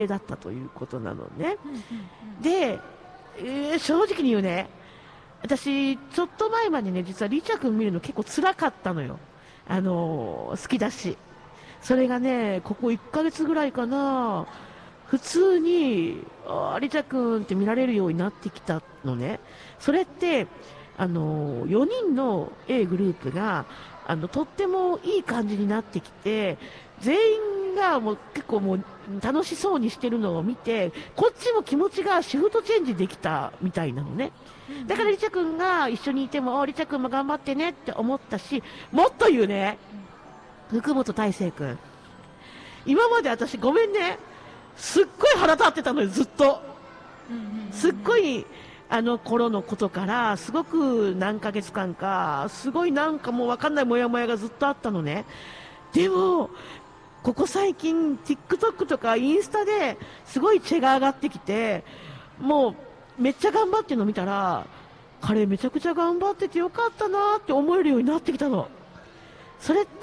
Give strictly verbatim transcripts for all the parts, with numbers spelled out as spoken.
だったということなのね。 うんうんうん。 で、えー正直に言うね、私、ちょっと前までね、実はリチャ君見るの結構辛かったのよ。あのー好きだし。それがね、ここいっかげつぐらいかな、普通に、あーリチャ君って見られるようになってきたのね。それって、あのーよにんの A グループが、あの、とってもいい感じになってきて、全員がもう結構もう楽しそうにしてるのを見て、こっちも気持ちがシフトチェンジできたみたいなのね。 うんうんだからリチャ君が一緒にいても、おリチャ君も頑張ってねって思ったし、もっと言うね、福本大成君。今まで私ごめんね、すっごい腹立ってたのよ、ずっと。 うんうんうんうん。 すっごい、あの頃のことから、すごく何ヶ月間か、すごいなんかもうわかんないモヤモヤがずっとあったのね。でも、ここ最近、TikTok とかインスタですごい血が上がってきて、もうめっちゃ頑張ってるの見たら、彼めちゃくちゃ頑張っててよかったなって思えるようになってきたの。それって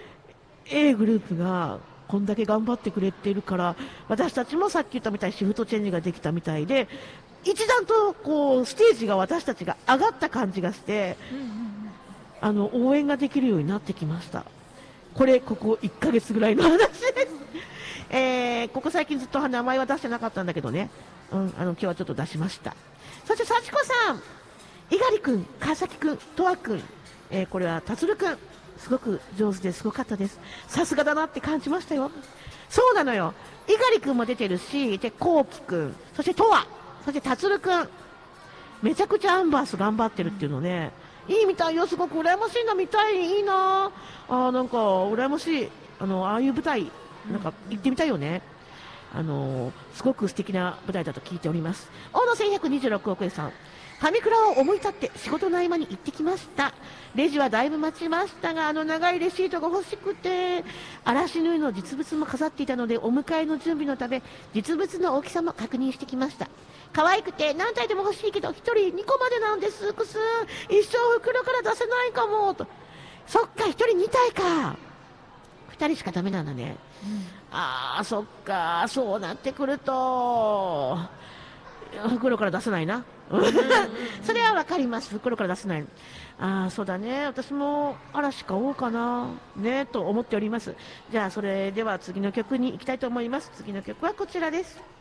A グループがこんだけ頑張ってくれているから、私たちもさっき言ったみたいにシフトチェンジができたみたいで、一段とこうステージが私たちが上がった感じがして、 うんうんうん。 あの応援ができるようになってきました。これ、ここいっかげつぐらいの話です。えー、ここ最近ずっと名前は出してなかったんだけどね、うん、あの今日はちょっと出しました。そして幸子さん、猪狩君、川崎君、とわ君、えーこれは達郎君、すごく上手ですごかったです。さすがだなって感じましたよ。そうなのよ。猪狩君も出てるし、で、こうき君、そしてとわ、そして達郎君、めちゃくちゃアンバース頑張ってるっていうのね、いいみたいよ、すごく羨ましいな、見たい、いいな、あーなんか羨ましい、あのああいう舞台、なんか行ってみたいよね。あのすごく素敵な舞台だと聞いております。大野せんひゃくにじゅうろくおく円さん、ファミクラを思い立って仕事の合間に行ってきました。レジはだいぶ待ちましたが、あの長いレシートが欲しくて、嵐縫いの実物も飾っていたので、お迎えの準備のため実物の大きさも確認してきました。可愛くて何体でも欲しいけどひとりにこまでなんです。くす一生袋から出せないかもと。そっか、ひとりにたいか、ふたりしかダメなんだね。あーそっか、そうなってくると袋から出せないな。それはわかります。袋から出せない。ああ、そうだね。私も嵐買おうかな。ね、と思っております。じゃあ、それでは次の曲に行きたいと思います。次の曲はこちらです。